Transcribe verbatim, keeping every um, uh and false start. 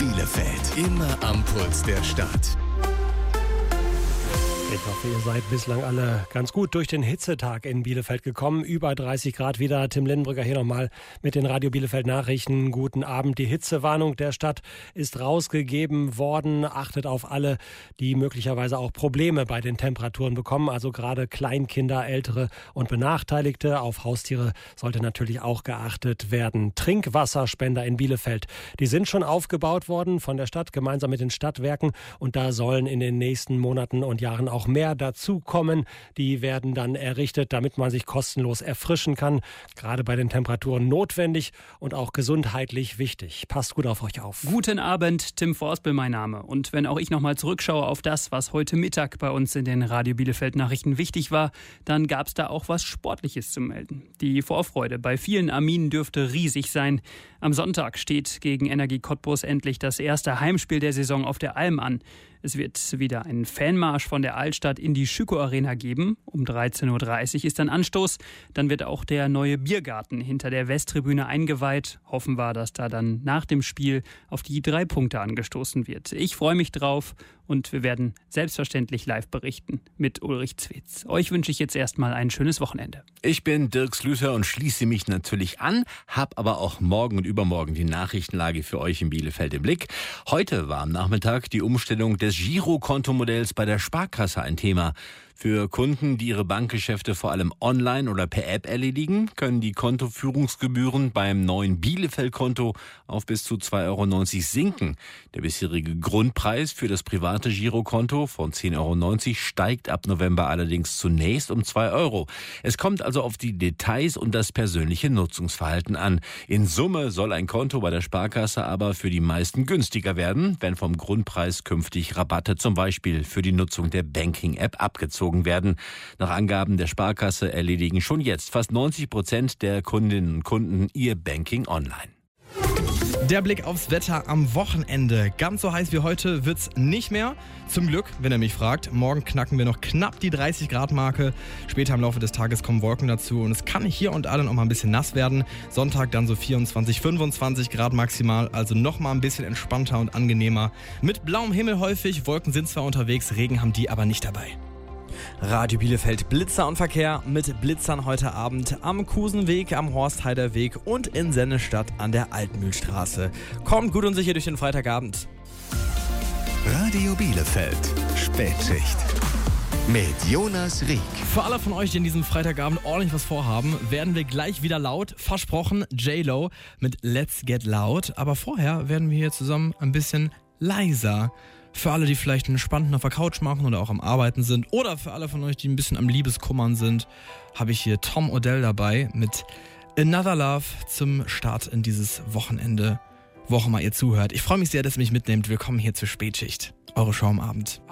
Bielefeld, immer am Puls der Stadt. Ich hoffe, ihr seid bislang alle ganz gut durch den Hitzetag in Bielefeld gekommen. Über dreißig Grad wieder. Tim Lindenbrücker hier nochmal mit den Radio Bielefeld Nachrichten. Guten Abend. Die Hitzewarnung der Stadt ist rausgegeben worden. Achtet auf alle, die möglicherweise auch Probleme bei den Temperaturen bekommen. Also gerade Kleinkinder, Ältere und Benachteiligte. Auf Haustiere sollte natürlich auch geachtet werden. Trinkwasserspender in Bielefeld, die sind schon aufgebaut worden von der Stadt gemeinsam mit den Stadtwerken. Und da sollen in den nächsten Monaten und Jahren auch mehr dazukommen. Die werden dann errichtet, damit man sich kostenlos erfrischen kann. Gerade bei den Temperaturen notwendig und auch gesundheitlich wichtig. Passt gut auf euch auf. Guten Abend, Tim Forstbel mein Name. Und wenn auch ich nochmal zurückschaue auf das, was heute Mittag bei uns in den Radio Bielefeld Nachrichten wichtig war, dann gab es da auch was Sportliches zu melden. Die Vorfreude bei vielen Arminen dürfte riesig sein. Am Sonntag steht gegen Energie Cottbus endlich das erste Heimspiel der Saison auf der Alm an. Es wird wieder einen Fanmarsch von der Altstadt in die Schüko Arena geben. Um dreizehn Uhr dreißig ist dann Anstoß. Dann wird auch der neue Biergarten hinter der Westtribüne eingeweiht. Hoffen wir, dass da dann nach dem Spiel auf die drei Punkte angestoßen wird. Ich freue mich drauf und wir werden selbstverständlich live berichten mit Ulrich Zwetz. Euch wünsche ich jetzt erstmal ein schönes Wochenende. Ich bin Dirk Slüter und schließe mich natürlich an, habe aber auch morgen und übermorgen die Nachrichtenlage für euch in Bielefeld im Blick. Heute war am Nachmittag die Umstellung des Girokontomodells bei der Sparkasse ein Thema. Für Kunden, die ihre Bankgeschäfte vor allem online oder per App erledigen, können die Kontoführungsgebühren beim neuen Bielefeld-Konto auf bis zu zwei Euro neunzig sinken. Der bisherige Grundpreis für das private Girokonto von zehn Euro neunzig steigt ab November allerdings zunächst um zwei Euro. Es kommt also auf die Details und das persönliche Nutzungsverhalten an. In Summe soll ein Konto bei der Sparkasse aber für die meisten günstiger werden, wenn vom Grundpreis künftig Rabatte zum Beispiel für die Nutzung der Banking-App abgezogen werden. Nach Angaben der Sparkasse erledigen schon jetzt fast neunzig Prozent der Kundinnen und Kunden ihr Banking online. Der Blick aufs Wetter am Wochenende. Ganz so heiß wie heute wird's nicht mehr. Zum Glück, wenn ihr mich fragt. Morgen knacken wir noch knapp die dreißig Grad Marke. Später im Laufe des Tages kommen Wolken dazu und es kann hier und da noch mal ein bisschen nass werden. Sonntag dann so vierundzwanzig, fünfundzwanzig Grad maximal, also noch mal ein bisschen entspannter und angenehmer. Mit blauem Himmel häufig, Wolken sind zwar unterwegs, Regen haben die aber nicht dabei. Radio Bielefeld Blitzer und Verkehr mit Blitzern heute Abend am Kusenweg, am Horstheider Weg und in Sennestadt an der Altmühlstraße. Kommt gut und sicher durch den Freitagabend. Radio Bielefeld, Spätschicht mit Jonas Rieck. Für alle von euch, die in diesem Freitagabend ordentlich was vorhaben, werden wir gleich wieder laut. Versprochen, J-Lo mit Let's Get Loud. Aber vorher werden wir hier zusammen ein bisschen leiser. Für alle, die vielleicht einen Entspannten auf der Couch machen oder auch am Arbeiten sind, oder für alle von euch, die ein bisschen am Liebeskummern sind, habe ich hier Tom Odell dabei mit Another Love zum Start in dieses Wochenende, wo auch immer ihr zuhört. Ich freue mich sehr, dass ihr mich mitnehmt. Willkommen hier zur Spätschicht. Eure Show am Abend.